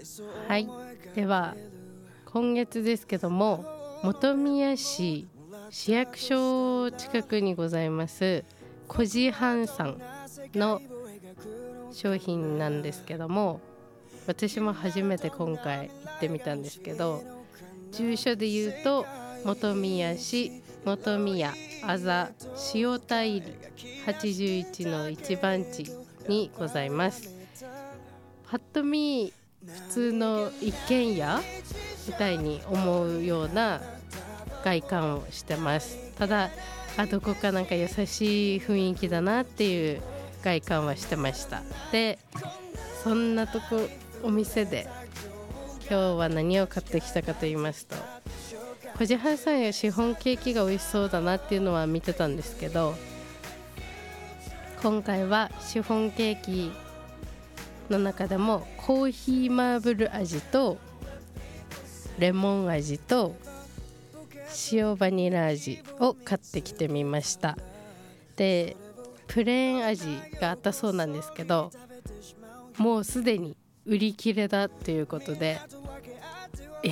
はい、では今月ですけども、本宮市市役所近くにございますコジハンさんの商品なんですけども、私も初めて今回行ってみたんですけど、住所で言うと本宮市本宮あざ塩田入81の1番地にございます。ぱっと見普通の一軒家みたいに思うような外観をしてます。ただどこかなんか優しい雰囲気だなっていう外観はしてました。でそんなとこお店で今日は何を買ってきたかと言いますと、コジハンさんやシフォンケーキが美味しそうだなっていうのは見てたんですけど、今回はシフォンケーキの中でもコーヒーマーブル味とレモン味と塩バニラ味を買ってきてみました。でプレーン味があったそうなんですけど、もうすでに売り切れだということで、って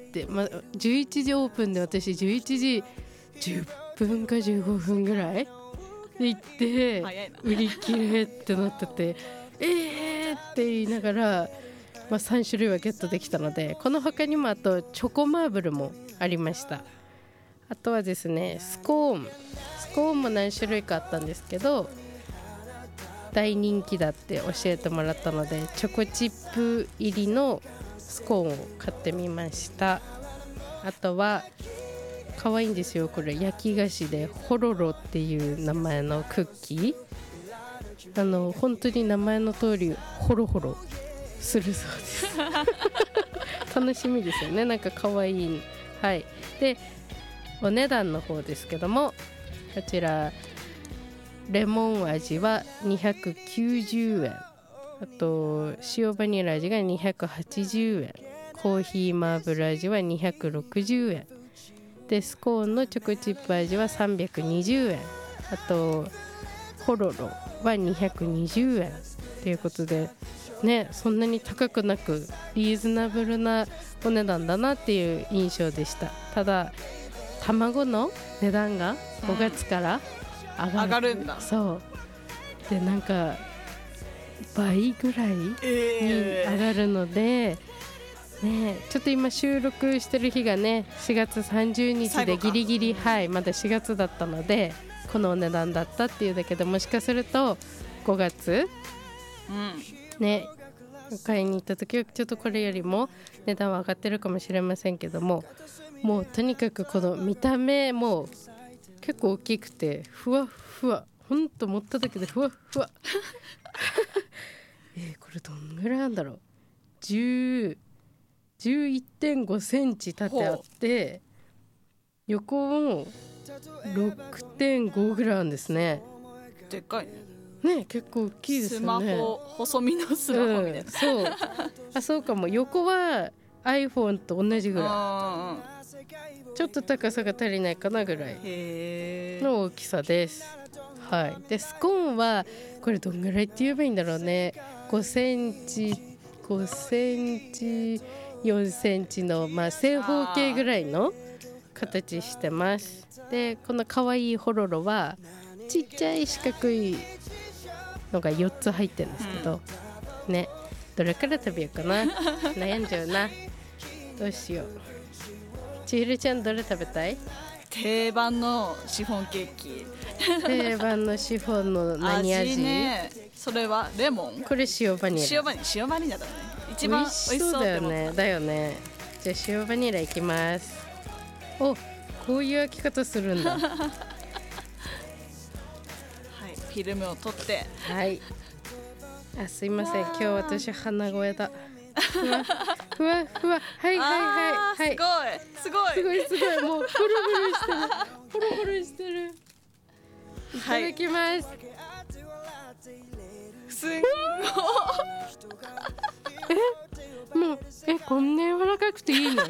、11時オープンで、私11時10分か15分ぐらいで行って売り切れってなってて、って言いながら、3種類はゲットできたので、この他にもあとチョコマーブルもありました。あとはですね、スコーンも何種類かあったんですけど、大人気だって教えてもらったのでチョコチップ入りのスコーンを買ってみました。あとは可愛いんですよ、これ焼き菓子でホロロっていう名前のクッキー、本当に名前の通りホロホロするそうです楽しみですよね、なんか可愛い。はい、でお値段の方ですけども、こちらレモン味は290円、あと塩バニラ味が280円、コーヒーマーブル味は260円で、スコーンのチョコチップ味は320円、あとホロロは220円ということでね、そんなに高くなくリーズナブルなお値段だなっていう印象でした。ただ卵の値段が5月から上がるんだ。そうで、なんか倍ぐらいに上がるので、ちょっと今収録してる日がね4月30日でギリギリ、まだ4月だったのでこのお値段だったっていうだけで、もしかすると5月、買いに行った時はちょっとこれよりも値段は上がってるかもしれませんけども、もうとにかくこの見た目も結構大きくてふわふわ、ほんと持っただけでふわふわこれどんぐらいなんだろう、11.5 センチ縦あって横も 6.5 ぐらいあるんですね。 でっかいね、結構大きいですよね。 スマホ、細身のスマホみたいな、 そうかも。横は iPhone と同じぐらい、ちょっと高さが足りないかなぐらいの大きさです。でスコーンはこれどんぐらいって言えばいいんだろうね、5センチ4センチの、正方形ぐらいの形してます。でこの可愛いホロロはちっちゃい四角いのが4つ入ってるんですけど、どれから食べようかな悩んじゃうな、どうしよう。ちひるちゃんどれ食べたい？ 定番のシフォンケーキ定番のシフォンの何味？ それはレモン、 これ塩バニラ。 塩バニラだね、一番美味しそうだよね。 だよね。じゃあ塩バニラいきます。こういう焼き方するんだフィルムを取って、 すいません、今日私鼻声だふわふわ、すごいもうフルフルしてるいただきます。 すんごもうこんな柔らかくていいの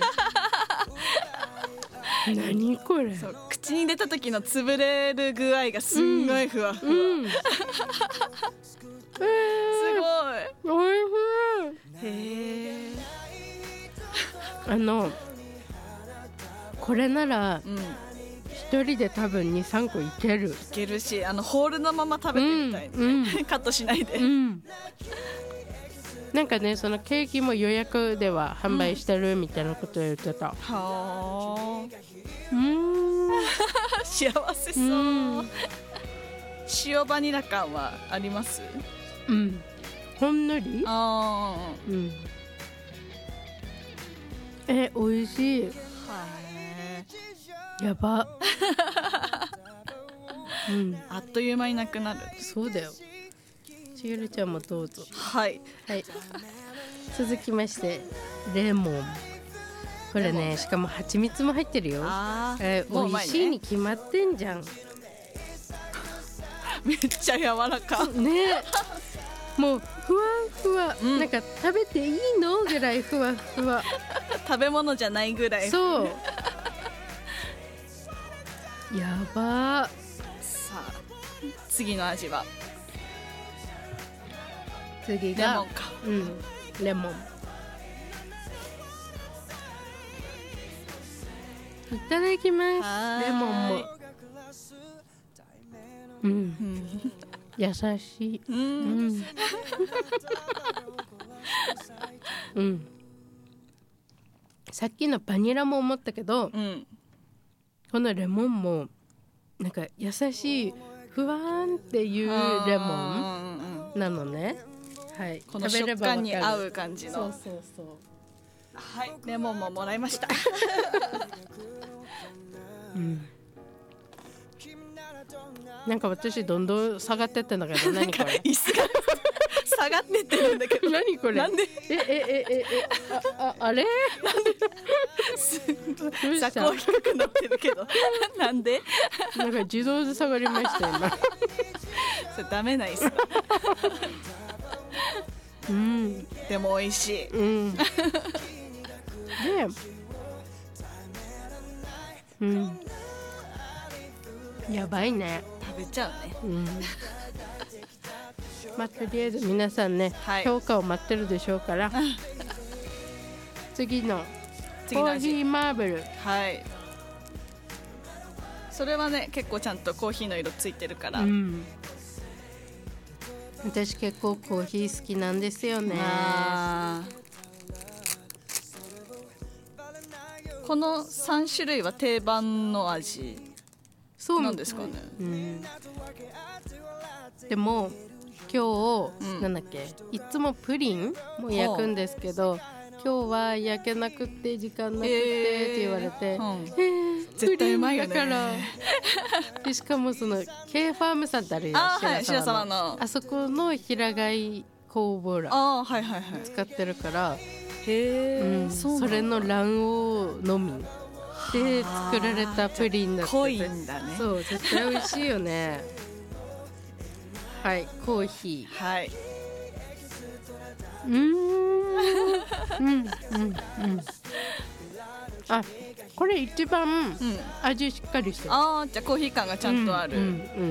何これ。 口に入れた時の潰れる具合がすんごいふわふわ、すごいおいしい。 へーこれならうん、い一人で多分 2,3 個いける。 けるし、ホールのまま食べてみたい、 うんカットしないで、 うん、なんかね、そのケーキも予約では販売してるみたいなことを言ってた。 はあ、幸せそう、塩バニラ感はあります？ うん、ほんのり。 あうん、美味しい。 はい、 やばうん、 あっという間になくなる。 そうだよ。しげるちゃんもどうぞ。 はい、 はい、続きましてレモン。これね、しかも蜂蜜も入ってるよ。美味しいに決まってんじゃん。 めっちゃ柔らかね、もうふわふわ、なんか食べていいのぐらいふわふわ食べ物じゃないぐらい。 そうやば。 さあ次の味は次がレモンか。 レモン。いただきます。レモンも優しい。さっきのバニラも思ったけど、このレモンもなんか優しいふわーんっていうレモンなのね。はい、 この食感に合う感じの。 そうそうそう。 はい、レモンももらいましたなんか私どんどん下がってってんだけど、何これ椅子が下がってってるんだけど何これ。 なんであれ座高低くなってるけどなんでなんか自動で下がりました今それダメな椅子だでも美味しい、 やばいね。 食べちゃうね。 まあとりあえず皆さんね、評価を待ってるでしょうから次のコーヒーマーブル。 はい、それはね結構ちゃんとコーヒーの色ついてるから、 私結構コーヒー好きなんですよね。 この3種類は定番の味なんですかね。 でも今日、なんだっけ、いつもプリンも焼くんですけど、今日は焼けなくって時間なくってって言われて、 絶対うまいよね。 だからでしかもその K ファームさんってあるよ、白沢のあそこの平飼い酵母卵使ってるから、それの卵黄のみで作られたプリンだって。 濃いんだね。 そう、絶対美味しいよねはい、コーヒー。はい。あ、これ一番味しっかりしてる。 ああ、じゃあコーヒー感がちゃんとある。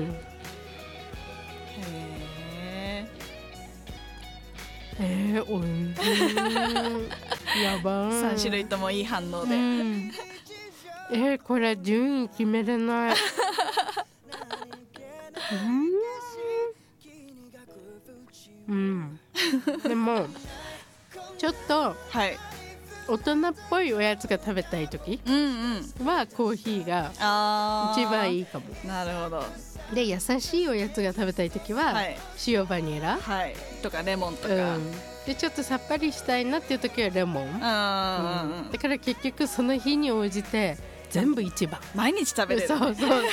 おいしいやばい。 3種類ともいい反応で、 これ順位決めれないでもちょっと大人っぽいおやつが食べたい時はコーヒーが一番いいかも。 なるほど。 で、優しいおやつが食べたい時は塩バニラ、 とかレモンとか、 でちょっとさっぱりしたいなっていう時はレモン、だから結局その日に応じて全部一番毎日食べれる。 そう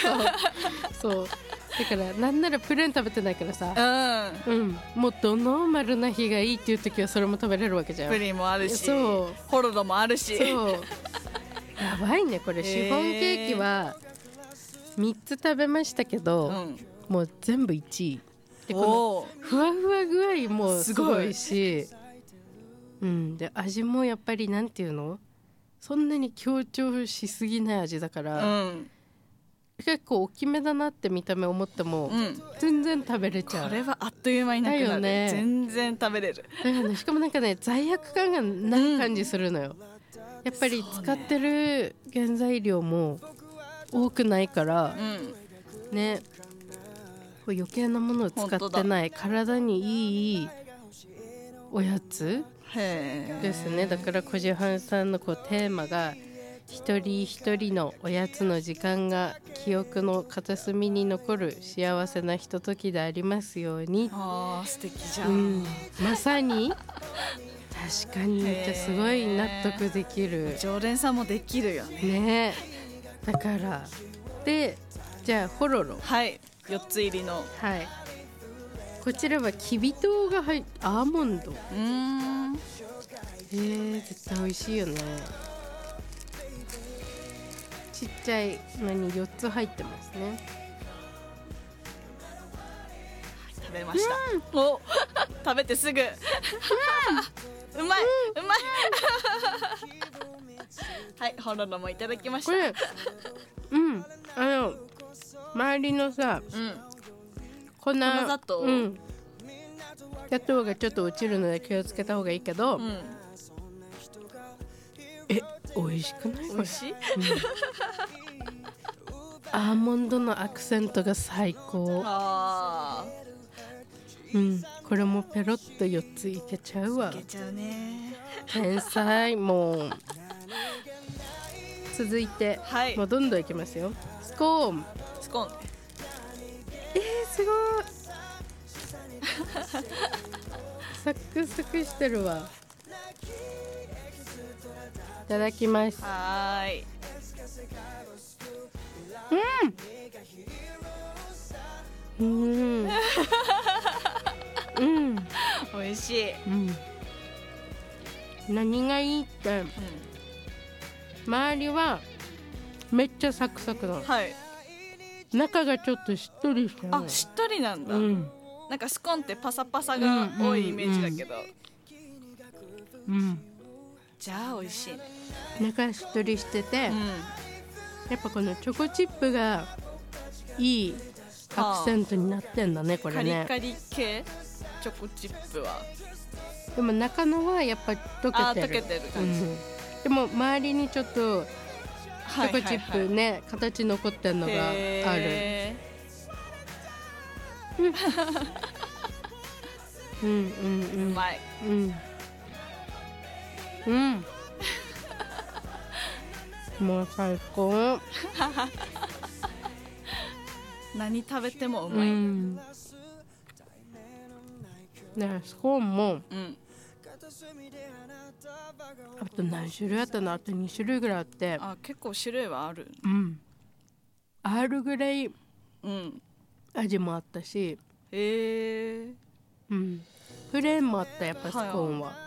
だからなんならプレーン食べてないからさ、もうどノーマルな日がいいっていう時はそれも食べれるわけじゃん。 プリンもあるし、ホロロもあるし、 やばいねこれ。シフォンケーキは3つ食べましたけど、もう全部1位で、このふわふわ具合もすごいし、で味もやっぱりなんていうの、そんなに強調しすぎない味だから、結構大きめだなって見た目思っても、全然食べれちゃう。 これはあっという間になくなる、全然食べれる。 だよね。しかもなんかね、罪悪感がない感じするのよ。 やっぱり使ってる原材料も多くないからね、こう余計なものを使ってない体にいいおやつですね。だからコジハンさんのこうテーマが一人一人のおやつの時間が記憶の片隅に残る幸せなひとときでありますように。 あー素敵じゃん、 まさに確かにめっちゃすごい納得できる。 常連さんもできるよね。 ね、だからでじゃあホロロ、 はい4つ入りの、 はい、こちらはきび糖が入っアーモンド、絶対美味しいよね。ちっちゃいのに4つ入ってますね。 食べました、お食べてすぐうまい、うまいはいホロロもいただきました。 これ周りのさ、粉砂糖、 砂糖がちょっと落ちるので気をつけた方がいいけど、美味しくない？ 美味しい、 アーモンドのアクセントが最高。これもペロッと4ついけちゃうわ。 いけちゃうね。 天才。もう続いて、もうどんどんいきますよ。スコーン。 スコーン。 すごいサクサクしてるわ。いただきます。 はーい。美味しい。 何がいいって、周りはめっちゃサクサクなの。中がちょっとしっとりしてる。 あ、しっとりなんだ。なんかスコーンってパサパサが多いイメージだけど。じゃあ美味しいね。 中しっとりしてて、やっぱこのチョコチップがいいアクセントになってんだね、これね。 カリカリ系チョコチップは。 でも中のはやっぱ溶けてる。 溶けてる感じ。 でも周りにちょっとチョコチップね、形残ってんのがある。 うまい。 もう最高。 何食べてもうまい。 ね、スコーンも、あと何種類あったの？あと2種類ぐらいあって。 あ、結構種類はある。 アールグレイ味もあったし、プレーンもあった。やっぱスコーンは、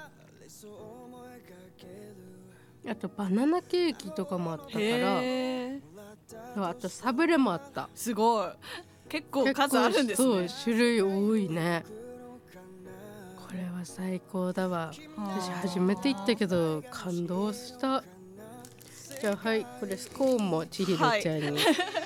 あとバナナケーキとかもあったから、あとサブレもあった。 すごい、結構数あるんですね。 そう、種類多いね。これは最高だわ。私初めて行ったけど感動した。じゃあはい、これスコーンもチリのちゃんに、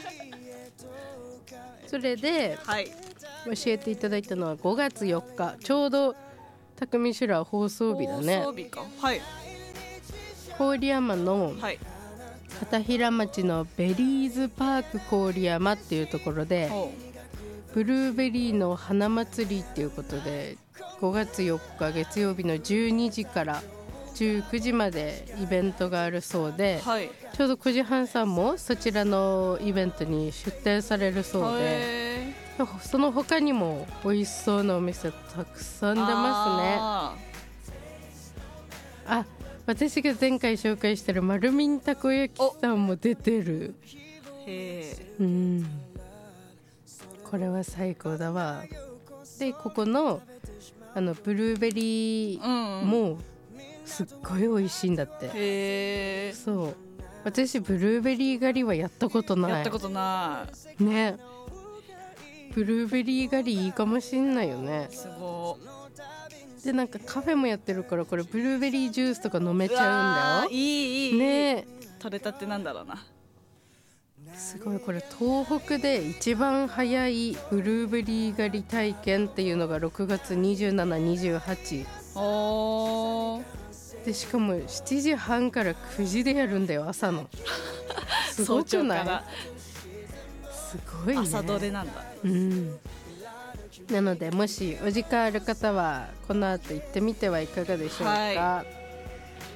それで、教えていただいたのは5月4日、ちょうど匠修羅放送日だね。 放送日か。 郡山の片平町のベリーズパーク郡山っていうところで、ブルーベリーの花祭りっていうことで、5月4日月曜日の12時から19時までイベントがあるそうで、ちょうど9時半さんもそちらのイベントに出店されるそうで、その他にも美味しそうなお店たくさん出ますね。あ、私が前回紹介してる丸みんたこ焼きさんも出てる。これは最高だわ。でここのブルーベリーもすっごい美味しいんだって。そう、私ブルーベリー狩りはやったことない。 やったことないね。ブルーベリー狩りいいかもしんないよね。 すごい。でなんかカフェもやってるから、これブルーベリージュースとか飲めちゃうんだよ。 いいね。 取れたてなんだろうな。 すごい。これ東北で一番早いブルーベリー狩り体験っていうのが6月27、28。 でしかも7時半から9時でやるんだよ、朝の。すごくない？ 早朝からすごいね。 朝どれなんだ。 うん。なのでもしお時間ある方はこの後行ってみてはいかがでしょうか、はい、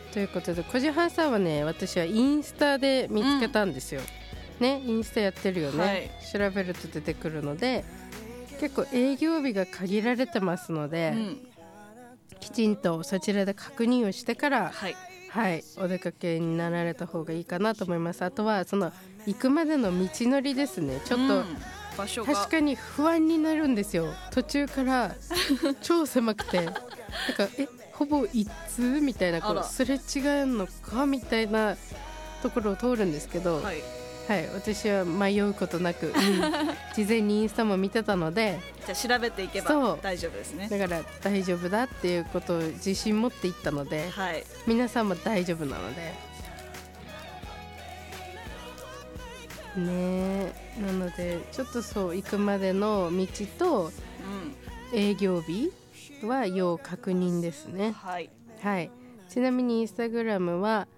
ということでコジハンさんはね、私はインスタで見つけたんですよ、ね、インスタやってるよね、はい、調べると出てくるので、結構営業日が限られてますので、きちんとそちらで確認をしてから、はいはい、お出かけになられた方がいいかなと思います。あとはその行くまでの道のりですね、ちょっと、場所が確かに不安になるんですよ。途中から超狭くてなんかほぼ一通みたいな、こうすれ違うのかみたいなところを通るんですけど、はいはい、私は迷うことなく、事前にインスタも見てたので、 じゃあ調べていけば大丈夫ですね。 だから大丈夫だっていうことを自信持っていったので、はい、皆さんも大丈夫なのでね。なのでちょっとそう行くまでの道と営業日は要確認ですね、はいはい、ちなみにインスタグラムは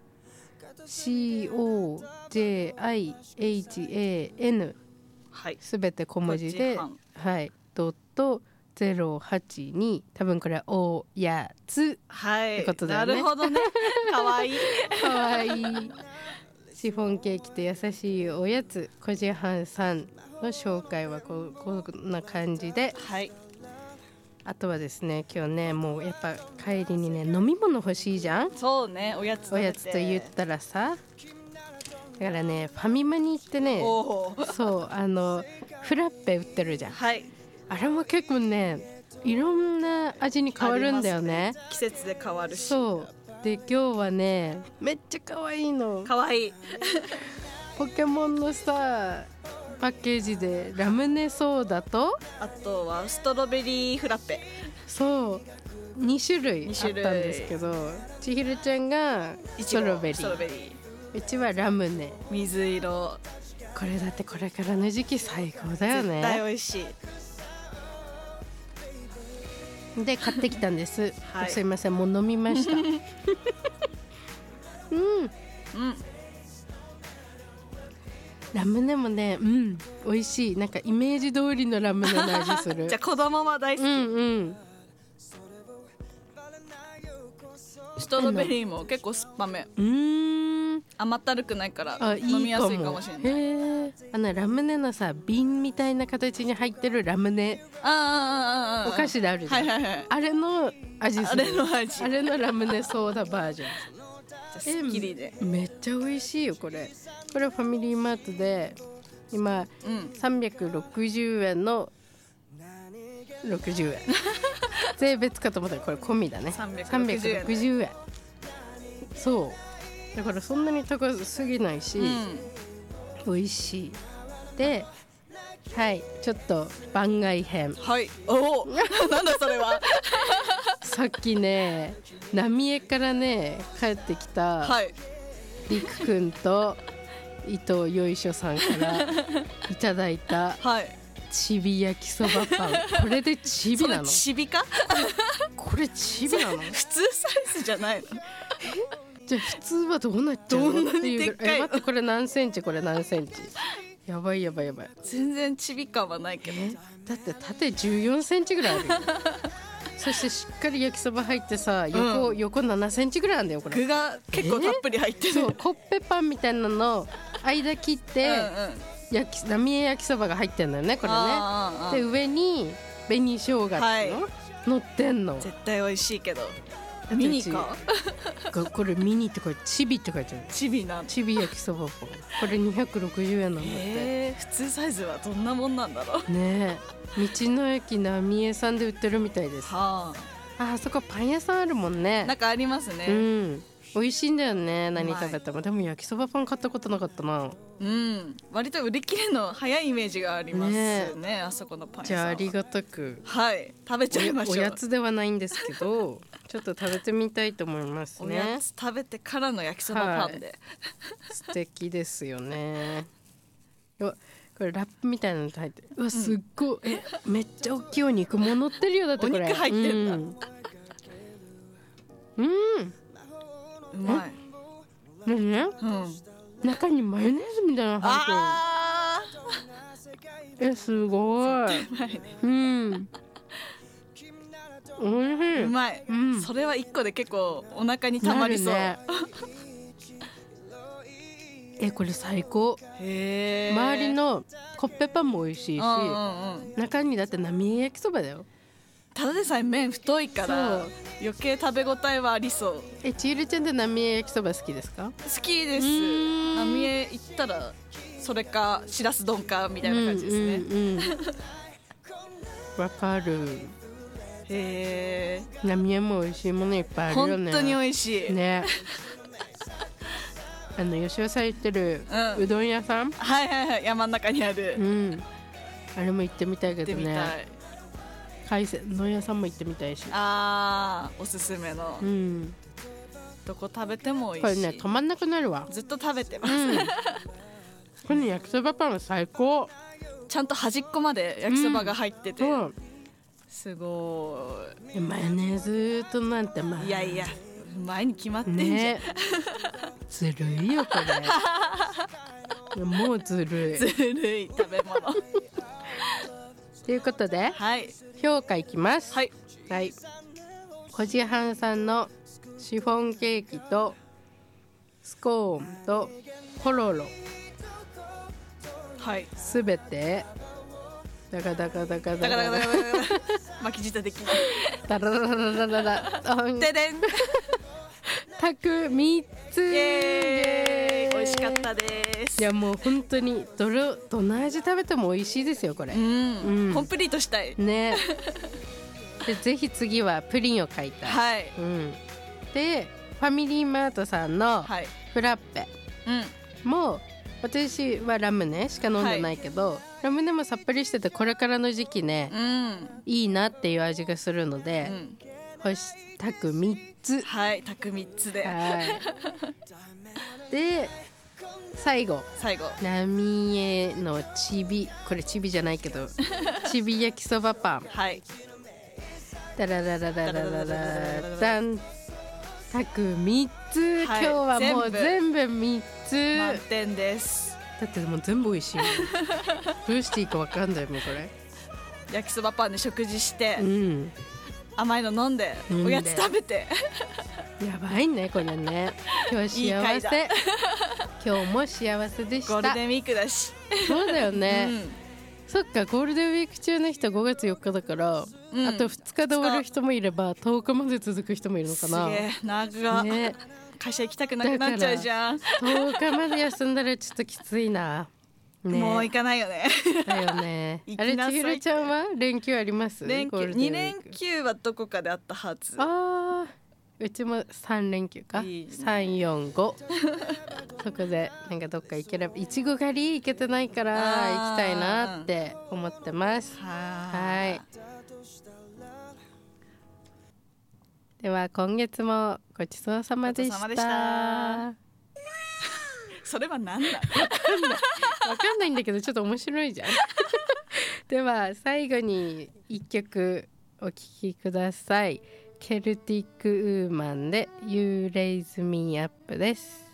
COJIHAN すべて小文字で、はい、ドット082、多分これはおやつってことだよね、 なるほどね。かわいいかわいいシフォンケーキと優しいおやつ、コジハンさんの紹介はこんな感じで、はい、あとはですね、今日ね、もうやっぱ帰りにね飲み物欲しいじゃん。 そうね、おやつ食べて、 おやつと言ったらさ、だからねファミマに行ってね、そうフラッペ売ってるじゃん、はい、あれも結構ねいろんな味に変わるんだよ ね、 季節で変わるし。そうで今日はねめっちゃ可愛いの。 可愛いポケモンのさパッケージでラムネソーダと、 あとはストロベリーフラッペ、 そう2種類あったんですけど、千尋ちゃんがストロベリー、うちはラムネ水色。 これだってこれからの時期最高だよね。 絶対美味しいで買ってきたんです、はい、すいません、もう飲みましたうん、うん、ラムネもね、美味しい。なんかイメージ通りのラムネの味するじゃあ子供は大好き、ストロベリーも結構酸っぱめ、甘ったるくないから飲みやすいかもしれない。 ラムネのさ瓶みたいな形に入ってるラムネお菓子であるじゃん、はいはいはい、あれの味する。あれのラムネソーダバージョンすっきりでめっちゃ美味しいよ。これファミリーマートで今、360円の60円税別かと思ったらこれ込みだね。360円そうだからそんなに高すぎないし、美味しい。ではい、ちょっと番外編。 はい、おなんだそれはさっきね浪江からね帰ってきた、はい、りくくんと伊藤よいしょさんからいただいた、はい、ちび焼きそばパン。これでちびなの？ ちびかこれちびなの？ 普通サイズじゃないの？ じゃあ普通はどうなっちゃうのっていうぐらい。待って、これ何センチ、これ何センチ。やばい。 全然ちび感はないけど、 だって縦14センチぐらいあるよそしてしっかり焼きそば入ってさ、横7センチぐらいあるんだよこれ。 具が結構たっぷり入ってる、 そうコッペパンみたいなの間切って浪江焼きそばが入ってんだよねこれね。で上に紅生姜っていうの、乗ってんの。 絶対美味しいけどミニかこれミニってこれチビって書いてある。 チビなんチビ焼きそばパン、これ260円なんだって。 普通サイズはどんなもんなんだろうね。道の駅浪江さんで売ってるみたいです。あそこパン屋さんあるもんね。 なんかありますね。 美味しいんだよね、何食べても。でも焼きそばパン買ったことなかったな。 割と売り切れの早いイメージがありますね、あそこのパン屋さんは。 じゃあありがたく、 はい食べちゃいましょう。 おやつではないんですけどちょっと食べてみたいと思いますね。 おやつ食べてからの焼きそばパンで、 素敵ですよね。これラップみたいなの入ってる。うわすっごい、めっちゃ大きいお肉も乗ってるよ。だってこれお肉入ってるんだ。 ね、中にマヨネーズみたいなの入ってる。すごい。おいしい。 うまい、それは1個で結構お腹にたまりそう、ね、 これ最高。周りのコッペパンも美味しいし、中にだって浪江焼きそばだよ。 ただでさえ麺太いから余計食べ応えはありそう。 ちいるちゃんって浪江焼きそば好きですか？ 好きです。浪江行ったらそれかしらす丼かみたいな感じですね。 わかる。 へえ。浪江も美味しいものいっぱいあるよね。 本当に美味しいね。吉尾さん言ってるうどん屋さん、 山の中にある、 あれも行ってみたいけどね。海鮮丼屋さんも行ってみたいし。 おすすめの、どこ食べても美味しい。 これね止まんなくなるわ。 ずっと食べてます、 この焼きそばパンは最高。 ちゃんと端っこまで焼きそばが入ってて、すごい。 マヨネーズとなんていやいや前に決まってんじゃん、ね、 ずるいよこれもうずるい食べ物ということで、評価いきます。コジハンさんのシフォンケーキとスコーンとコロロ、すべてダカダカダカダカダカ巻き舌的にダララララララででんタク3つ。 美味しかったです。 いやもう本当にどの味食べても美味しいですよこれ。コンプリートしたいね。でぜひ次はプリンを買いたい。でファミリーマートさんのフラッペも、私はラムネしか飲んでないけど、ラムネもさっぱりしててこれからの時期ね、いいなっていう味がするので、タク3つ。 タク3つで、 で最後浪江のちび、これちびじゃないけどちび焼きそばパン、ダラララララララダン、タク3つ、今日はもう全部3つ満点です。 だってもう全部美味しいどうしていいか分かんないもんこれ。 焼きそばパンで食事して、甘いの飲んでおやつ食べてやばいねこれね。今日幸せ今日も幸せでした。 ゴールデンウィークだし。 そうだよね、そっかゴールデンウィーク中の人5月4日だから、あと2日で終わる人もいれば10日まで続く人もいるのかな。 すげえ長、ね、会社行きたくなくなっちゃうじゃん。 10日まで休んだらちょっときついな、 ね、もう行かないよねだよねあれ千尋ちゃんは連休あります？ 2連休はどこかであったはず。 うちも3連休か、3、4、5そこでなんかどっか行ければ、いちご狩り行けてないから行きたいなって思ってます。では今月もごちそうさまでした。 それは何だわかんないんだけどちょっと面白いじゃんでは最後に1曲お聴きください。ケルティックウーマンで You Raise Me Up です。